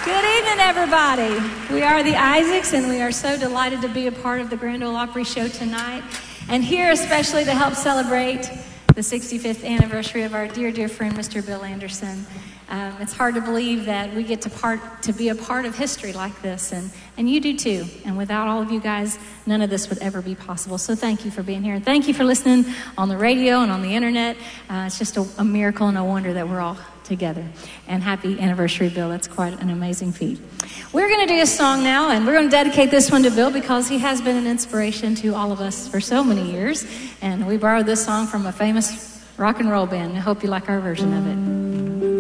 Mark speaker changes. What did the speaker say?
Speaker 1: Good evening, everybody. We are the Isaacs, and we are so delighted to be a part of the Grand Ole Opry show tonight, and here especially to help celebrate the 65th anniversary of our dear, dear friend, Mr. Bill Anderson. It's hard to believe that we get to be a part of history like this, and you do too. And without all of you guys, none of this would ever be possible. So thank you for being here, and thank you for listening on the radio and on the internet. It's just a miracle and a wonder that we're all together. And happy anniversary, Bill. That's quite an amazing feat. We're going to do a song now, and we're going to dedicate this one to Bill because he has been an inspiration to all of us for so many years. And we borrowed this song from a famous rock and roll band. I hope you like our version of it.